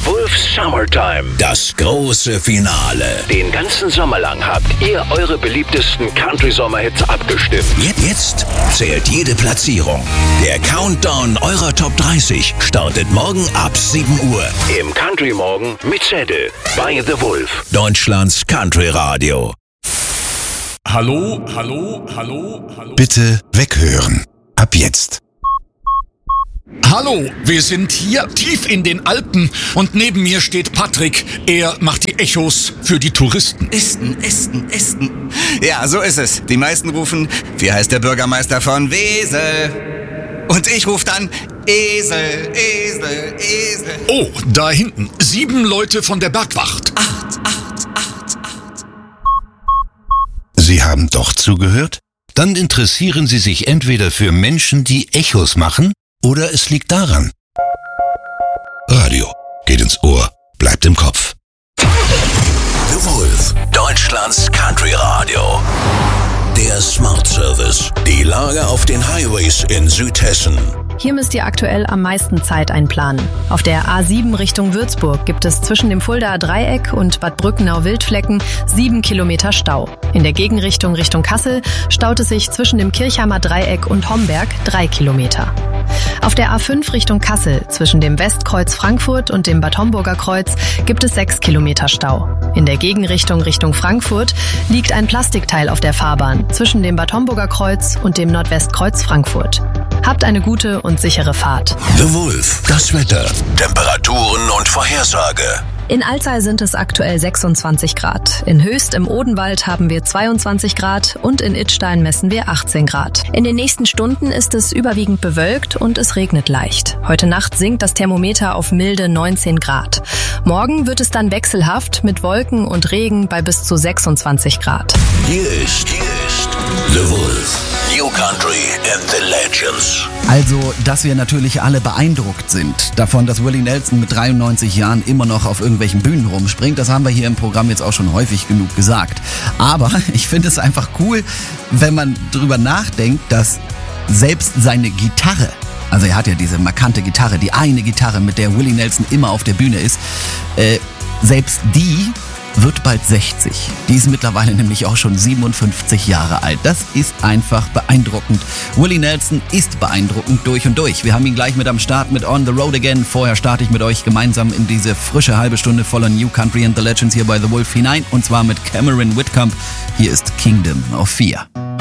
Wolf's Summertime. Das große Finale. Den ganzen Sommer lang habt ihr eure beliebtesten Country-Sommerhits abgestimmt. Jetzt zählt jede Platzierung. Der Countdown eurer Top 30 startet morgen ab 7 Uhr. Im Country Morgen mit Zettel. Bei The Wolf. Deutschlands Country Radio. Hallo. Bitte weghören. Ab jetzt. Hallo, wir sind hier tief in den Alpen und neben mir steht Patrick. Er macht die Echos für die Touristen. Esten. Ja, so ist es. Die meisten rufen, wie heißt der Bürgermeister von Wesel? Und ich rufe dann, Esel. Oh, da hinten. 7 Leute von der Bergwacht. 8. Sie haben doch zugehört? Dann interessieren Sie sich entweder für Menschen, die Echos machen, oder es liegt daran. Radio geht ins Ohr, bleibt im Kopf. The Wolf, Deutschlands Country Radio. Der Smart Service. Die Lage auf den Highways in Südhessen. Hier müsst ihr aktuell am meisten Zeit einplanen. Auf der A7 Richtung Würzburg gibt es zwischen dem Fuldaer Dreieck und Bad Brückenau-Wildflecken 7 Kilometer Stau. In der Gegenrichtung Richtung Kassel staut es sich zwischen dem Kirchheimer Dreieck und Homberg 3 Kilometer. Auf der A5 Richtung Kassel zwischen dem Westkreuz Frankfurt und dem Bad Homburger Kreuz gibt es 6 Kilometer Stau. In der Gegenrichtung Richtung Frankfurt liegt ein Plastikteil auf der Fahrbahn zwischen dem Bad Homburger Kreuz und dem Nordwestkreuz Frankfurt. Habt eine gute und sichere Fahrt. The Wolf, das Wetter, Temperaturen und Vorhersage. In Alzey sind es aktuell 26 Grad. In Höchst im Odenwald haben wir 22 Grad und in Idstein messen wir 18 Grad. In den nächsten Stunden ist es überwiegend bewölkt und es regnet leicht. Heute Nacht sinkt das Thermometer auf milde 19 Grad. Morgen wird es dann wechselhaft mit Wolken und Regen bei bis zu 26 Grad. Hier ist The Wolf. New Country and the Legends. Also, dass wir natürlich alle beeindruckt sind davon, dass Willie Nelson mit 93 Jahren immer noch auf irgendwelchen Bühnen rumspringt, das haben wir hier im Programm jetzt auch schon häufig genug gesagt. Aber ich finde es einfach cool, wenn man drüber nachdenkt, dass selbst seine Gitarre, also er hat ja diese markante Gitarre, die eine Gitarre, mit der Willie Nelson immer auf der Bühne ist, selbst die wird bald 60. Die ist mittlerweile nämlich auch schon 57 Jahre alt. Das ist einfach beeindruckend. Willie Nelson ist beeindruckend durch und durch. Wir haben ihn gleich mit am Start mit On the Road Again. Vorher starte ich mit euch gemeinsam in diese frische halbe Stunde voller New Country and the Legends hier bei The Wolf hinein. Und zwar mit Cameron Whitcomb. Hier ist Kingdom of Fear.